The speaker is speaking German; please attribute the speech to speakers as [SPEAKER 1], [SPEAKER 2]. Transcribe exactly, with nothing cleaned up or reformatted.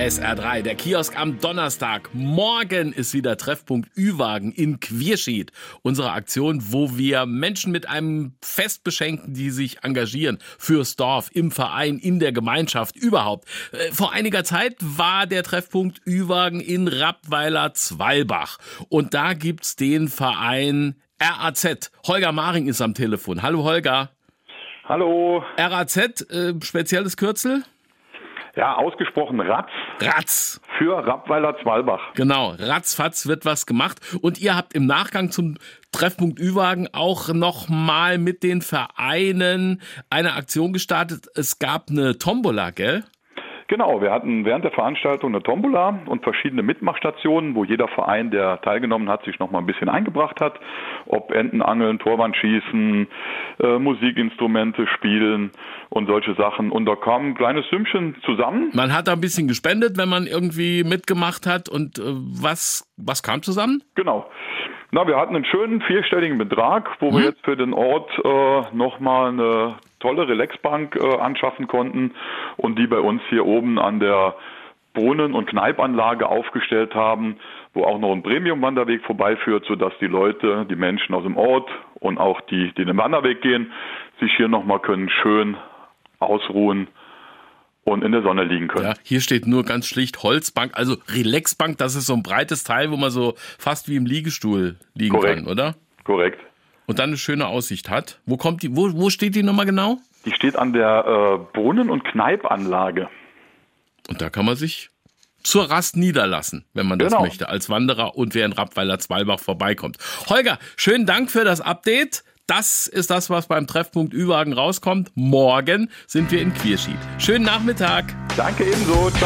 [SPEAKER 1] S R drei, der Kiosk am Donnerstag. Morgen ist wieder Treffpunkt Ü-Wagen in Quierschied. Unsere Aktion, wo wir Menschen mit einem Fest beschenken, die sich engagieren. Fürs Dorf, im Verein, in der Gemeinschaft, überhaupt. Vor einiger Zeit war der Treffpunkt Ü-Wagen in Rappweiler-Zwalbach. Und da gibt's den Verein R A Z. Holger Maring ist am Telefon. Hallo Holger.
[SPEAKER 2] Hallo.
[SPEAKER 1] R A Z, äh, spezielles Kürzel?
[SPEAKER 2] Ja, ausgesprochen Ratz.
[SPEAKER 1] Ratz.
[SPEAKER 2] Für Rappweiler-Zwalbach.
[SPEAKER 1] Genau, ratzfatz wird was gemacht. Und ihr habt im Nachgang zum Treffpunkt Ü-Wagen auch nochmal mit den Vereinen eine Aktion gestartet. Es gab eine Tombola, gell?
[SPEAKER 2] Genau, wir hatten während der Veranstaltung eine Tombola und verschiedene Mitmachstationen, wo jeder Verein, der teilgenommen hat, sich noch mal ein bisschen eingebracht hat. Ob Entenangeln, Torwandschießen, äh, Musikinstrumente spielen und solche Sachen. Und da kam ein kleines Sümmchen zusammen.
[SPEAKER 1] Man hat da ein bisschen gespendet, wenn man irgendwie mitgemacht hat. Und äh, was, was kam zusammen?
[SPEAKER 2] Genau. Na, wir hatten einen schönen vierstelligen Betrag, wo hm. wir jetzt für den Ort äh, nochmal eine tolle Relaxbank äh, anschaffen konnten und die bei uns hier oben an der Brunnen- und Kneipanlage aufgestellt haben, wo auch noch ein Premium-Wanderweg vorbeiführt, sodass die Leute, die Menschen aus dem Ort und auch die, die den Wanderweg gehen, sich hier nochmal können schön ausruhen und in der Sonne liegen können.
[SPEAKER 1] Ja, hier steht nur ganz schlicht Holzbank, also Relaxbank, das ist so ein breites Teil, wo man so fast wie im Liegestuhl liegen
[SPEAKER 2] Korrekt.
[SPEAKER 1] kann, oder?
[SPEAKER 2] Korrekt.
[SPEAKER 1] Und dann eine schöne Aussicht hat. Wo kommt die, wo, wo steht die nochmal genau?
[SPEAKER 2] Die steht an der äh, Brunnen- und Kneipanlage.
[SPEAKER 1] Und da kann man sich zur Rast niederlassen, wenn man das
[SPEAKER 2] genau.
[SPEAKER 1] möchte, als Wanderer und wer in Rappweiler-Zwalbach vorbeikommt. Holger, schönen Dank für das Update. Das ist das, was beim Treffpunkt Ü-Wagen rauskommt. Morgen sind wir in Quierschied. Schönen Nachmittag.
[SPEAKER 2] Danke ebenso. Ciao.